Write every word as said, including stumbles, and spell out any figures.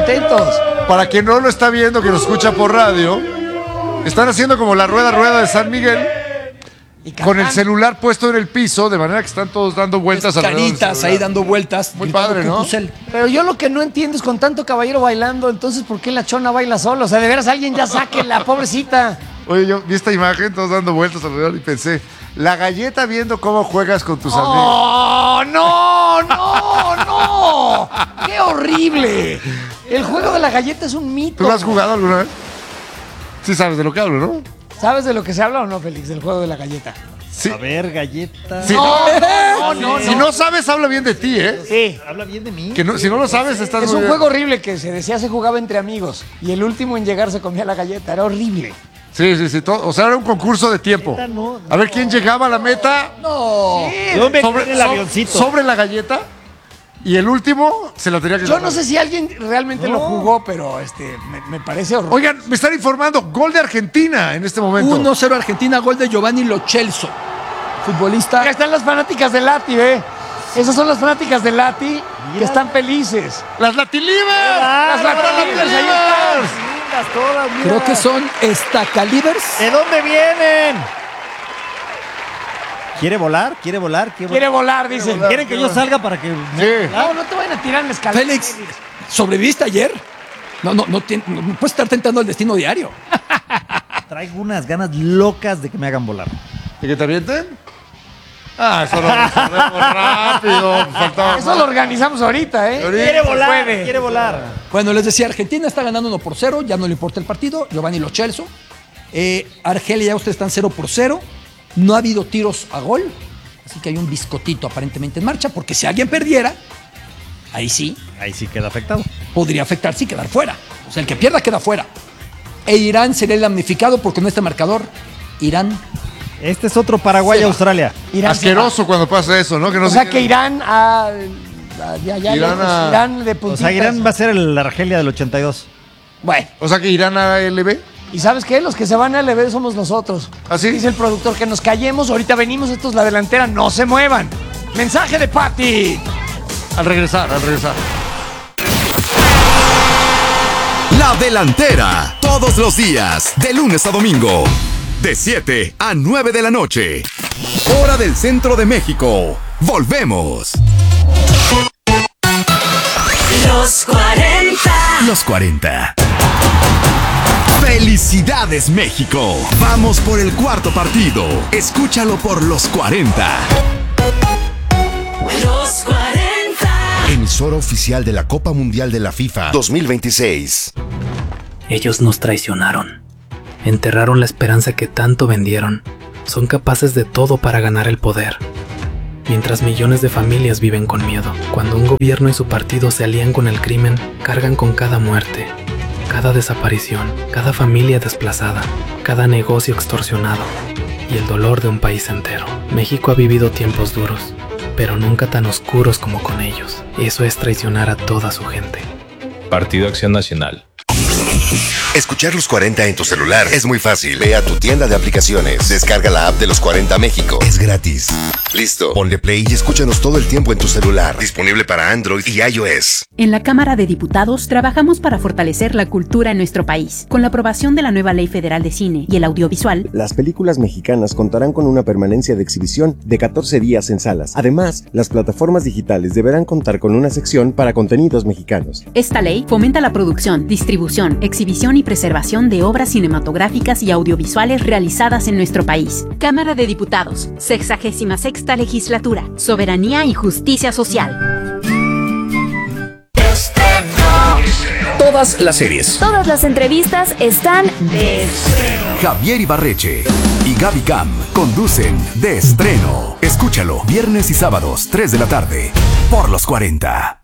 contentos. Para quien no lo está viendo, que lo escucha por radio, están haciendo como la rueda rueda de San Miguel. Con el celular puesto en el piso, de manera que están todos dando vueltas alrededor del Caritas ahí dando vueltas. Muy padre, ¿no? Cucucel. Pero yo lo que no entiendo es con tanto caballero bailando, entonces ¿por qué la chona baila sola? O sea, de veras alguien ya saque la pobrecita. Oye, yo vi esta imagen, todos dando vueltas alrededor y pensé, la galleta viendo cómo juegas con tus amigos. ¡Oh, no, no, no! ¡Qué horrible! El juego de la galleta es un mito. ¿Tú lo has jugado alguna vez? Sí sabes de lo que hablo, ¿no? ¿Sabes de lo que se habla o no, Félix, del juego de la galleta? Sí. A ver, galleta. Sí. No, no, no, Si no. no sabes, habla bien de ti, ¿eh? Sí. Habla bien de mí. Que no, si no lo sabes, estás Es muy un bien. juego horrible que se decía se jugaba entre amigos y el último en llegar se comía la galleta. Era horrible. Sí, sí, sí. todo- o sea, era un concurso de tiempo. Galleta, no, A ver quién llegaba a la meta No. ¿De dónde viene el so- avioncito? sobre la galleta y el último se la tenía que Yo ganar. no sé si alguien realmente lo jugó, pero este me, me parece horrible. Oigan, me están informando, gol de Argentina en este momento. uno cero Argentina, gol de Giovanni Lo Celso. Futbolista. Acá están las fanáticas de Lati, ¿eh? Esas son las fanáticas de Lati que están felices. ¡Las Latilivers! Las Latilivers, ahí están. Lindas todas, mira. Creo que son Estacalibers. ¿De dónde vienen? ¿Quiere volar? ¿Quiere volar? ¿Quiere Quiere volar? volar, dicen. ¿Quieren que yo salga para que... Sí. No, no te vayan a tirar en la escalera. Félix, ¿sobreviviste ayer? No, no, no, tien- no puedes estar tentando el destino diario. Traigo unas ganas locas de que me hagan volar. ¿Y que te avienten? Ah, eso lo resolvemos rápido. Faltaba Eso lo organizamos ahorita, ¿eh? Ahorita. Quiere volar, puede. quiere volar. Bueno, les decía, Argentina está ganando uno por cero, ya no le importa el partido, Giovanni Lo Celso. Eh, Argelia, ya ustedes están cero por cero. No ha habido tiros a gol, así que hay un biscotito aparentemente en marcha, porque si alguien perdiera, ahí sí, Ahí sí queda afectado. podría afectarse y quedar fuera. O sea, el que pierda queda fuera. E Irán sería el damnificado porque no está marcador. Irán. Este es otro Paraguay-Australia. Irán se Asqueroso cuando pasa eso, ¿no? Que no va. O sé sea qué- que Irán a, a- ya, ya, Irán lejos, a- Irán de O puntitas. sea, Irán va a ser el Argelia del ochenta y dos. Bueno, O sea que Irán a L B. ¿y sabes qué? Los que se van a L B somos nosotros. ¿Ah, sí? Dice el productor que nos callemos. Ahorita venimos, esto es la delantera, no se muevan. Mensaje de Pati. Al regresar, al regresar. La Delantera, todos los días, de lunes a domingo, de siete a nueve de la noche. Hora del centro de México. Volvemos. Los cuarenta. Los cuarenta. ¡Felicidades, México! Vamos por el cuarto partido. Escúchalo por los cuarenta. Los cuarenta. Emisora oficial de la Copa Mundial de la FIFA dos mil veintiséis. Ellos nos traicionaron. Enterraron la esperanza que tanto vendieron. Son capaces de todo para ganar el poder. Mientras millones de familias viven con miedo. Cuando un gobierno y su partido se alían con el crimen, cargan con cada muerte, cada desaparición, cada familia desplazada, cada negocio extorsionado y el dolor de un país entero. México ha vivido tiempos duros, pero nunca tan oscuros como con ellos. Eso es traicionar a toda su gente. Partido Acción Nacional. Escuchar los cuarenta en tu celular es muy fácil. Ve a tu tienda de aplicaciones. Descarga la app de los cuarenta México. Es gratis. Listo. Ponle play y escúchanos todo el tiempo en tu celular. Disponible para Android y iOS. En la Cámara de Diputados trabajamos para fortalecer la cultura en nuestro país. Con la aprobación de la nueva Ley Federal de Cine y el Audiovisual, las películas mexicanas contarán con una permanencia de exhibición de catorce días en salas. Además, las plataformas digitales deberán contar con una sección para contenidos mexicanos. esta ley fomenta la producción, distribución, exhibición y preservación de obras cinematográficas y audiovisuales realizadas en nuestro país. Cámara de Diputados, sexagésima sexta legislatura, soberanía y justicia social. Todas las series. Todas las entrevistas están de Javier Ibarreche y Gaby Cam conducen De Estreno. Escúchalo viernes y sábados, tres de la tarde, por los cuarenta.